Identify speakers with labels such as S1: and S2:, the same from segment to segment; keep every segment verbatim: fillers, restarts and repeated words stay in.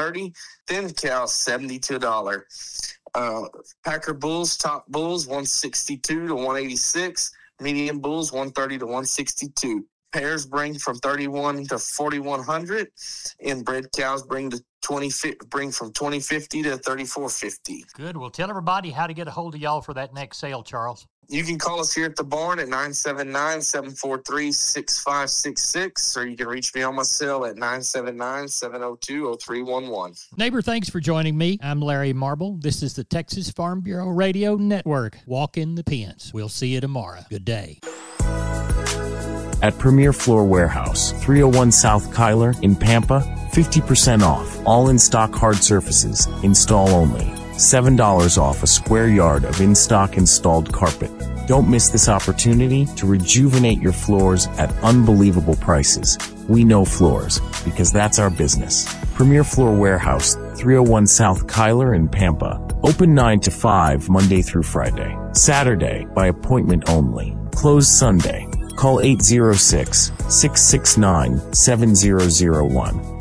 S1: thirty. Thin cows, seventy-two dollars. Uh, Packer bulls, top bulls, one sixty-two to one eighty-six. Medium bulls, one thirty to one sixty-two. Pairs bring from thirty-one to forty-one hundred. Inbred cows bring to twenty bring from twenty fifty to thirty-four fifty.
S2: Good. Well, tell everybody how to get a hold of y'all for that next sale, Charles.
S1: You can call us here at the barn at nine seven nine, seven four three, six five six six, or you can reach me on my cell at nine seven nine, seven oh two, oh three one one.
S2: Neighbor, thanks for joining me. I'm Larry Marble. This is the Texas Farm Bureau Radio Network. Walk in the pens. We'll see you tomorrow. Good day.
S3: At Premier Floor Warehouse, three oh one South Kyler in Pampa, fifty percent off. All in-stock hard surfaces, install only. seven dollars off a square yard of in-stock installed carpet. Don't miss this opportunity to rejuvenate your floors at unbelievable prices. We know floors, because that's our business. Premier Floor Warehouse, three oh one South Kyler in Pampa. Open nine to five Monday through Friday. Saturday, by appointment only. Closed Sunday. Call eight oh six, six six nine, seven oh oh one.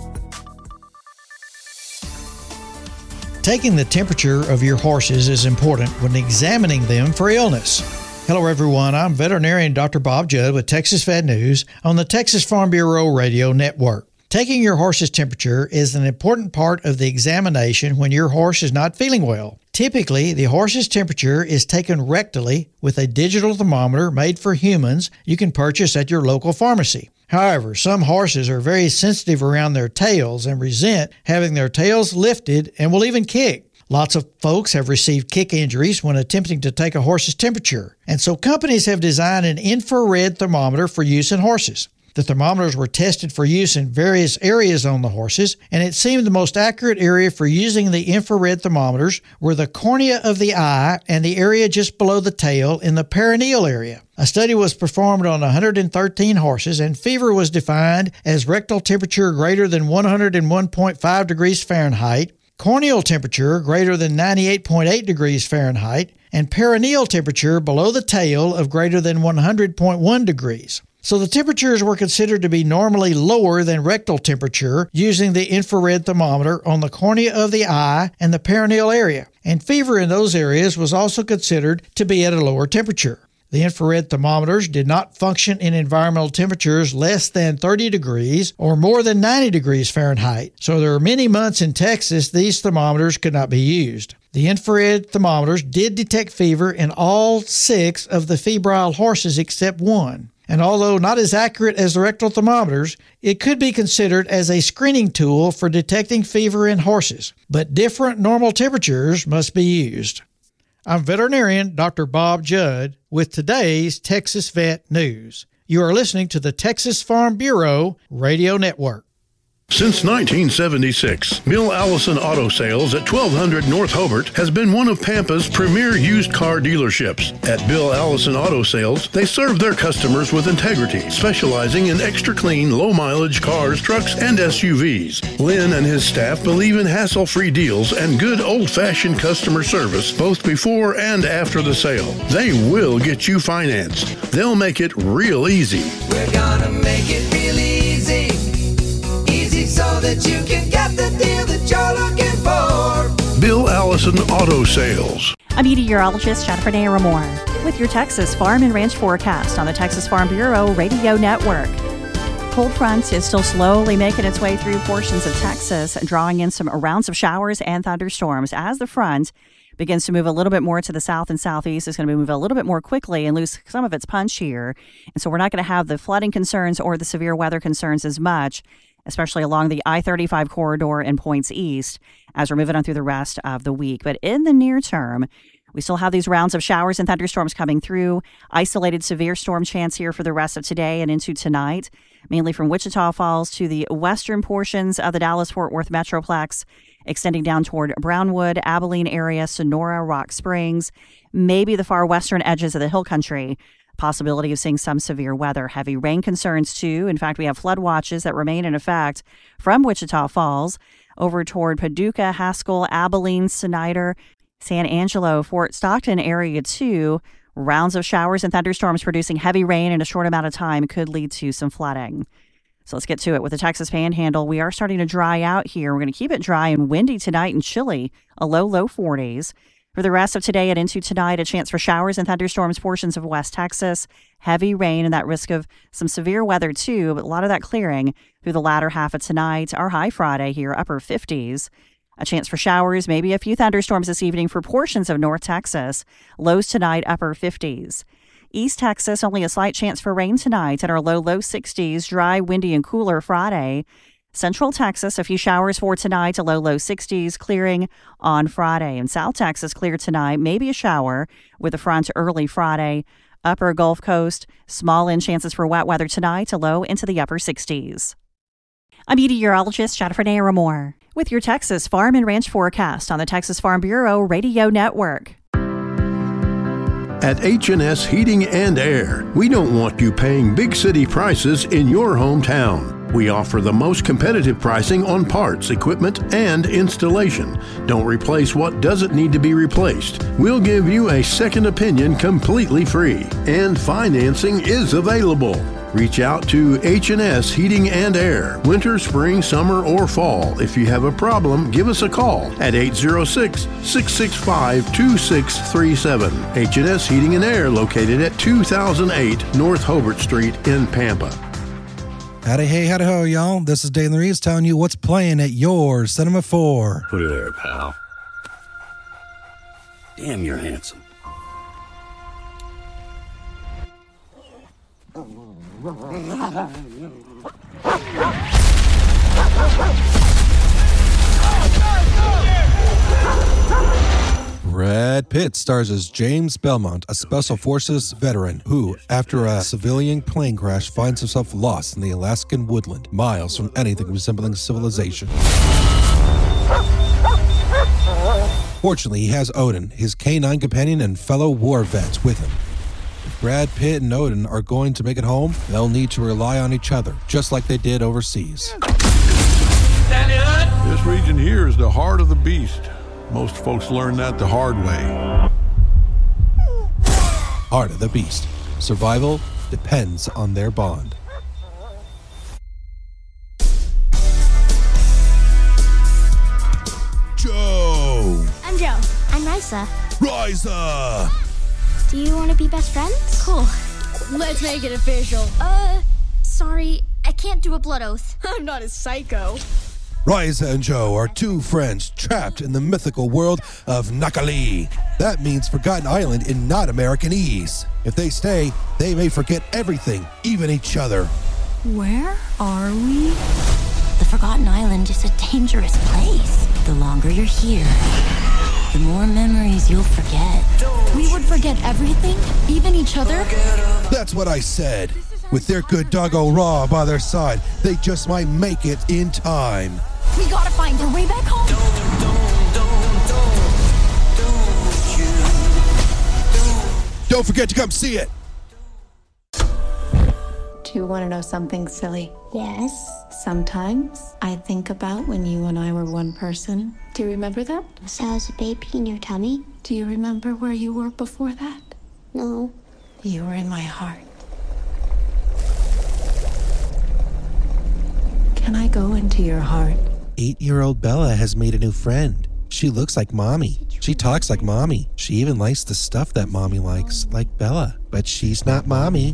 S4: Taking the temperature of your horses is important when examining them for illness. Hello, everyone. I'm veterinarian Doctor Bob Judd with Texas Vet News on the Texas Farm Bureau Radio Network. Taking your horse's temperature is an important part of the examination when your horse is not feeling well. Typically, the horse's temperature is taken rectally with a digital thermometer made for humans you can purchase at your local pharmacy. However, some horses are very sensitive around their tails and resent having their tails lifted and will even kick. Lots of folks have received kick injuries when attempting to take a horse's temperature, and so companies have designed an infrared thermometer for use in horses. The thermometers were tested for use in various areas on the horses, and it seemed the most accurate area for using the infrared thermometers were the cornea of the eye and the area just below the tail in the perineal area. A study was performed on one hundred thirteen horses, and fever was defined as rectal temperature greater than one hundred one point five degrees Fahrenheit, corneal temperature greater than ninety-eight point eight degrees Fahrenheit, and perineal temperature below the tail of greater than one hundred point one degrees. So the temperatures were considered to be normally lower than rectal temperature using the infrared thermometer on the cornea of the eye and the perineal area, and fever in those areas was also considered to be at a lower temperature. The infrared thermometers did not function in environmental temperatures less than thirty degrees or more than ninety degrees Fahrenheit, so there are many months in Texas these thermometers could not be used. The infrared thermometers did detect fever in all six of the febrile horses except one. And although not as accurate as the rectal thermometers, it could be considered as a screening tool for detecting fever in horses. But different normal temperatures must be used. I'm veterinarian Doctor Bob Judd with today's Texas Vet News. You are listening to the Texas Farm Bureau Radio Network.
S5: Since nineteen seventy-six, Bill Allison Auto Sales at twelve hundred North Hobart has been one of Pampa's premier used car dealerships. At Bill Allison Auto Sales, they serve their customers with integrity, specializing in extra clean, low-mileage cars, trucks, and S U Vs. Lynn and his staff believe in hassle-free deals and good old-fashioned customer service both before and after the sale. They will get you financed. They'll make it real easy.
S6: We're gonna make it real easy. So that you can get the deal that you're looking for.
S5: Bill Allison Auto Sales.
S7: I'm meteorologist Jennifer Naramore with your Texas Farm and Ranch forecast on the Texas Farm Bureau Radio Network. Cold front is still slowly making its way through portions of Texas, drawing in some rounds of showers and thunderstorms as the front begins to move a little bit more to the south and southeast. It's going to move a little bit more quickly and lose some of its punch here. And so we're not going to have the flooding concerns or the severe weather concerns as much, especially along the I thirty-five corridor and points east as we're moving on through the rest of the week. But in the near term, we still have these rounds of showers and thunderstorms coming through. Isolated severe storm chance here for the rest of today and into tonight, mainly from Wichita Falls to the western portions of the Dallas-Fort Worth Metroplex, extending down toward Brownwood, Abilene area, Sonora, Rock Springs, maybe the far western edges of the hill country. Possibility of seeing some severe weather. Heavy rain concerns, too. In fact, we have flood watches that remain in effect from Wichita Falls over toward Paducah, Haskell, Abilene, Snyder, San Angelo, Fort Stockton area, too. Rounds of showers and thunderstorms producing heavy rain in a short amount of time could lead to some flooding. So let's get to it with the Texas Panhandle. We are starting to dry out here. We're going to keep it dry and windy tonight and chilly, a low, low forties. For the rest of today and into tonight, a chance for showers and thunderstorms portions of West Texas, heavy rain and that risk of some severe weather too, but a lot of that clearing through the latter half of tonight. Our high Friday here, upper fifties. A chance for showers, maybe a few thunderstorms this evening for portions of North Texas. Lows tonight, upper fifties. East Texas, only a slight chance for rain tonight at our low, low sixties. Dry, windy, and cooler Friday. Central Texas, a few showers for tonight, a low, low sixties. Clearing on Friday. And South Texas, clear tonight, maybe a shower with a front early Friday. Upper Gulf Coast, small in chances for wet weather tonight, a low into the upper sixties. I'm meteorologist Jennifer Naramore with your Texas Farm and Ranch forecast on the Texas Farm Bureau Radio Network.
S5: At H and S Heating and Air, we don't want you paying big city prices in your hometown. We offer the most competitive pricing on parts, equipment, and installation. Don't replace what doesn't need to be replaced. We'll give you a second opinion completely free, and financing is available. Reach out to H and S Heating and Air, winter, spring, summer, or fall. If you have a problem, give us a call at eight zero six, six six five, two six three seven. H and S Heating and Air, located at two thousand eight North Hobart Street in Pampa.
S8: Howdy, hey, howdy, ho, y'all. This is Dane Reeves telling you what's playing at your Cinema four.
S9: Put it there, pal. Damn, you're handsome.
S8: Brad Pitt stars as James Belmont, a Special Forces veteran who, after a civilian plane crash, finds himself lost in the Alaskan woodland, miles from anything resembling civilization. Fortunately, he has Odin, his canine companion and fellow war vet, with him. If Brad Pitt and Odin are going to make it home, they'll need to rely on each other, just like they did overseas.
S5: This region here is the heart of the beast. Most folks learn that the hard way.
S8: Heart of the beast. Survival depends on their bond. Joe!
S10: I'm Joe. I'm Risa.
S8: Risa!
S10: Do you want to be best friends? Cool. Let's make it official. Uh, sorry, I can't do a blood oath. I'm not a psycho.
S8: Risa and Joe are two friends trapped in the mythical world of Nakali. That means Forgotten Island in not Americanese. If they stay, they may forget everything, even each other.
S11: Where are we? The Forgotten Island is a dangerous place. The longer you're here, the more memories you'll forget.
S10: We would forget everything? Even each other?
S8: That's what I said. With their good doggo Raw by their side, they just might make it in time.
S10: We gotta find our way back home.
S8: Don't forget to come see it.
S12: Do you want to know something silly?
S10: Yes.
S12: Sometimes I think about when you and I were one person. Do you remember that?
S10: So I was a baby in your tummy?
S12: Do you remember where you were before that?
S10: No.
S12: You were in my heart. Can I go into your heart?
S8: Eight-year-old Bella has made a new friend. She looks like Mommy. She talks like Mommy. She even likes the stuff that Mommy likes, like Bella. But she's not Mommy.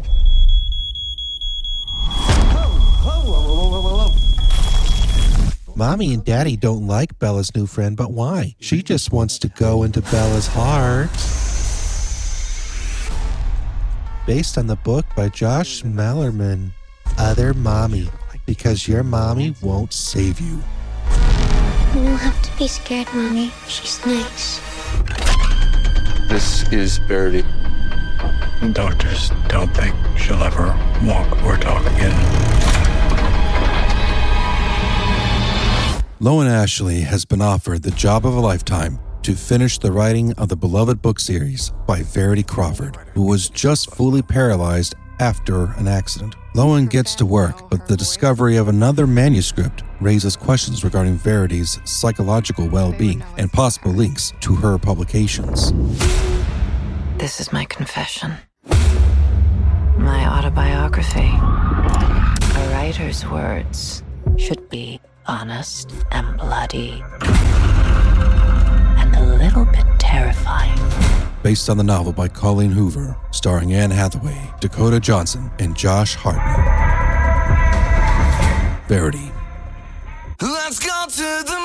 S8: Mommy and Daddy don't like Bella's new friend, but why? She just wants to go into Bella's heart. Based on the book by Josh Mallerman, Other Mommy, because your mommy won't save you.
S10: You don't have to be scared, Mommy. She's nice.
S9: This is Verity.
S13: Doctors don't think she'll ever walk or talk again.
S8: Loan Ashley has been offered the job of a lifetime to finish the writing of the beloved book series by Verity Crawford, who was just fully paralyzed after an accident. Loan gets to work, but the discovery of another manuscript raises questions regarding Verity's psychological well-being and possible links to her publications.
S11: This is my confession. My autobiography. A writer
S14: narrator's words should be honest and bloody, and a little bit terrifying.
S8: Based on the novel by Colleen Hoover, starring Anne Hathaway, Dakota Johnson, and Josh Hartnett. Verity.
S6: Let's go to the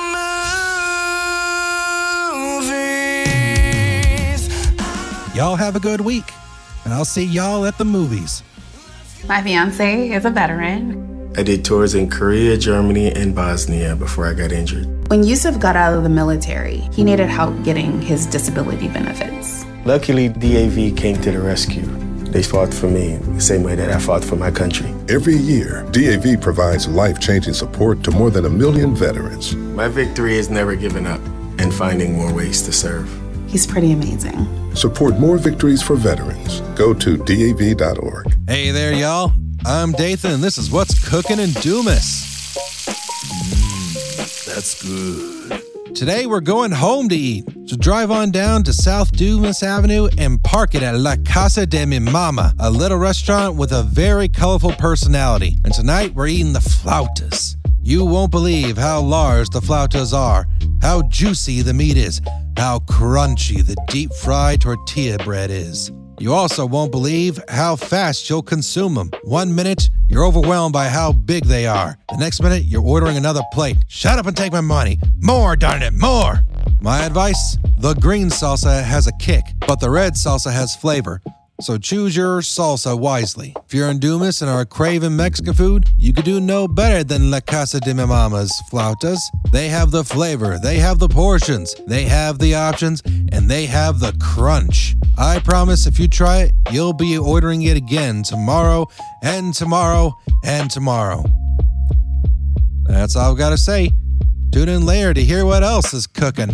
S6: movies.
S8: Y'all have a good week, and I'll see y'all at the movies.
S15: My fiance is a veteran.
S16: I did tours in Korea, Germany, and Bosnia before I got injured.
S15: When Yusuf got out of the military, he needed help getting his disability benefits.
S16: Luckily, D A V came to the rescue. They fought for me the same way that I fought for my country.
S17: Every year, D A V provides life-changing support to more than a million veterans.
S16: My victory is never giving up and finding more ways to serve.
S15: He's pretty amazing.
S17: Support more victories for veterans. Go to D A V dot org.
S8: Hey there, y'all. I'm Dathan, and this is What's Cooking in Dumas. Mm, that's good. Today, we're going home to eat. So drive on down to South Dumas Avenue and park it at La Casa de Mi Mama, a little restaurant with a very colorful personality. And tonight, we're eating the flautas. You won't believe how large the flautas are, how juicy the meat is, how crunchy the deep-fried tortilla bread is. You also won't believe how fast you'll consume them. One minute, you're overwhelmed by how big they are. The next minute, you're ordering another plate. Shut up and take my money. More, darn it, more. My advice, the green salsa has a kick, but the red salsa has flavor. So choose your salsa wisely. If you're in Dumas and are craving Mexican food, you could do no better than La Casa de Mi Mama's flautas. They have the flavor, they have the portions, they have the options, and they have the crunch. I promise if you try it, you'll be ordering it again tomorrow and tomorrow and tomorrow. That's all I've got to say. Tune in later to hear what else is cooking.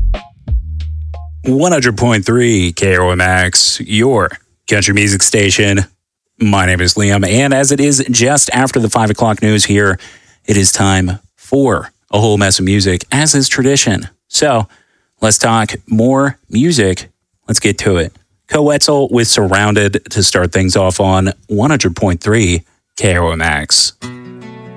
S18: one hundred point three K R O M X, your country music station. My name is Liam, and as it is just after the five o'clock news here, it is time for a whole mess of music, as is tradition. So let's talk more music. Let's get to it. Coetzel with Surrounded to start things off on one hundred point three K R O M X.